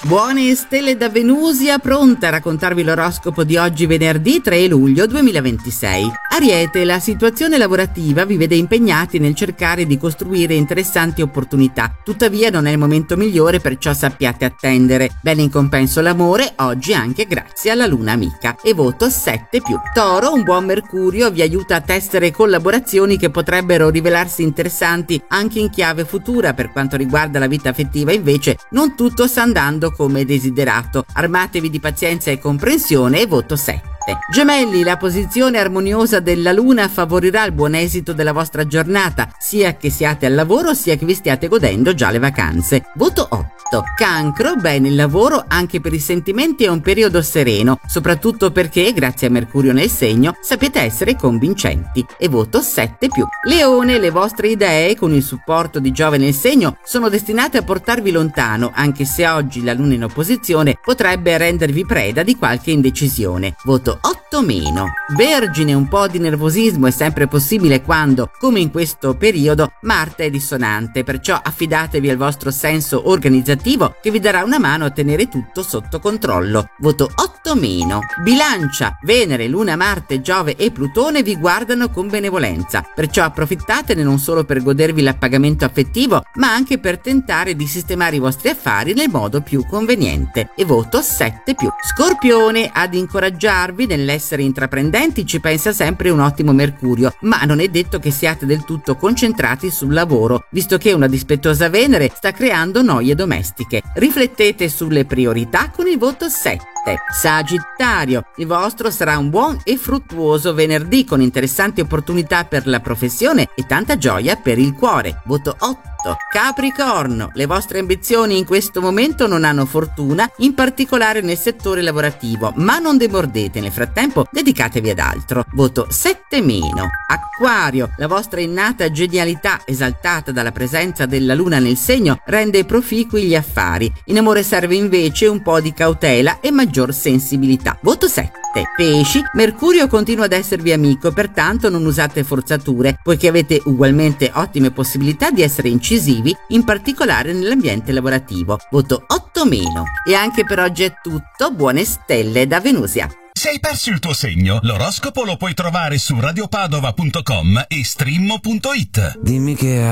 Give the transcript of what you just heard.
Buone stelle da Venusia, pronta a raccontarvi l'oroscopo di oggi venerdì 3 luglio 2026. Ariete, la situazione lavorativa vi vede impegnati nel cercare di costruire interessanti opportunità, tuttavia non è il momento migliore, perciò sappiate attendere. Bene in compenso l'amore, oggi anche grazie alla luna amica. E voto 7+. Toro, un buon Mercurio vi aiuta a tessere collaborazioni che potrebbero rivelarsi interessanti anche in chiave futura. Per quanto riguarda la vita affettiva invece non tutto sta andando come desiderato. Armatevi di pazienza e comprensione e voto 7. Gemelli, la posizione armoniosa della luna favorirà il buon esito della vostra giornata, sia che siate al lavoro sia che vi stiate godendo già le vacanze. Voto 8. Cancro, bene il lavoro, anche per i sentimenti è un periodo sereno, soprattutto perché, grazie a Mercurio nel segno, sapete essere convincenti. E voto 7+. Leone, le vostre idee, con il supporto di Giove nel segno, sono destinate a portarvi lontano, anche se oggi la luna in opposizione potrebbe rendervi preda di qualche indecisione. Voto 8-. Vergine, un po' di nervosismo è sempre possibile quando, come in questo periodo, Marte è dissonante, perciò affidatevi al vostro senso organizzativo che vi darà una mano a tenere tutto sotto controllo. Voto 8-. Bilancia, Venere, Luna, Marte, Giove e Plutone vi guardano con benevolenza, perciò approfittatene non solo per godervi l'appagamento affettivo, ma anche per tentare di sistemare i vostri affari nel modo più conveniente. E voto 7+. Scorpione, ad incoraggiarvi nell'essere intraprendenti ci pensa sempre un ottimo Mercurio, ma non è detto che siate del tutto concentrati sul lavoro, visto che una dispettosa Venere sta creando noie domestiche. Riflettete sulle priorità con il voto 7. Sagittario, il vostro sarà un buon e fruttuoso venerdì con interessanti opportunità per la professione e tanta gioia per il cuore. Voto 8. Capricorno, le vostre ambizioni in questo momento non hanno fortuna, in particolare nel settore lavorativo, ma non demordete, nel frattempo dedicatevi ad altro. Voto 7-. Acquario, la vostra innata genialità, esaltata dalla presenza della luna nel segno, rende proficui gli affari. In amore serve invece un po' di cautela e maggior sensibilità. Voto 7. Pesci, Mercurio continua ad esservi amico, pertanto non usate forzature, poiché avete ugualmente ottime possibilità di essere incisivi, in particolare nell'ambiente lavorativo. Voto 8-. E anche per oggi è tutto, buone stelle da Venusia. Se hai perso il tuo segno, l'oroscopo lo puoi trovare su radiopadova.com e stream.it. Dimmi che